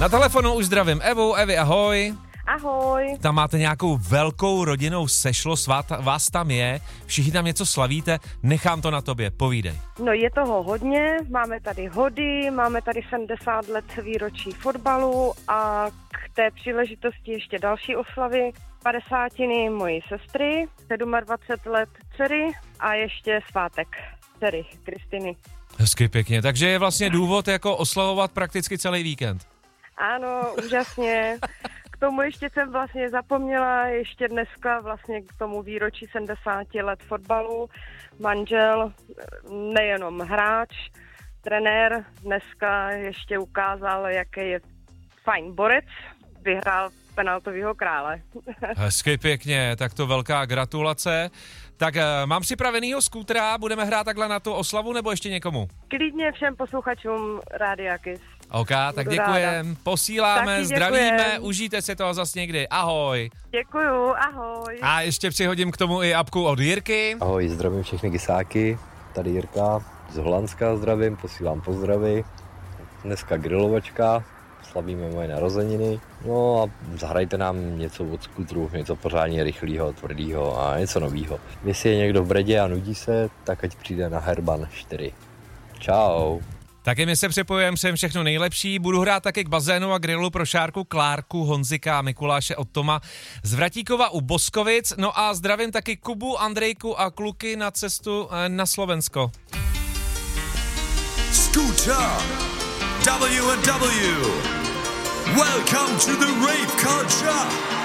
Na telefonu už zdravím Evu. Evi, ahoj. Ahoj. Tam máte nějakou velkou rodinnou sešlost, vás tam je, všichni tam něco slavíte, nechám to na tobě, povídej. No je toho hodně, máme tady hody, máme tady 70 let výročí fotbalu a k té příležitosti ještě další oslavy, 50. mojí sestry, 27 let dcery a ještě svátek dcery Kristiny. Hezky pěkně, takže je vlastně důvod jako oslavovat prakticky celý víkend. Ano, úžasně. K tomu ještě jsem vlastně zapomněla, ještě dneska vlastně k tomu výročí 70 let fotbalu. Manžel, nejenom hráč, trenér, dneska ještě ukázal, jaký je fajn borec, vyhrál penaltovýho krále. Hezky pěkně, tak to velká gratulace. Tak mám připravenýho skútra, budeme hrát takhle na tu oslavu nebo ještě někomu? Klidně všem posluchačům Rádia Kiss. OK, tak děkujem, posíláme, taky zdravíme, děkujem. Užijte si to zas někdy, ahoj. Děkuju, ahoj. A ještě přihodím k tomu i apku od Jirky. Ahoj, zdravím všechny gisáky, tady Jirka z Holandska zdravím, posílám pozdravy. Dneska grilovačka, slavíme moje narozeniny, no a zahrajte nám něco od skutru, něco pořádně rychlého, tvrdého a něco nového. Jestli je někdo v Bredě a nudí se, tak ať přijde na Herban 4. Čau. Taky my se připojujeme, všem všechno nejlepší. Budu hrát taky k bazénu a grilu pro Šárku, Klárku, Honzika a Mikuláše od Toma z Vratíkova u Boskovic. No a zdravím taky Kubu, Andrejku a kluky na cestu na Slovensko. Scooter W&W. Welcome to the rave culture.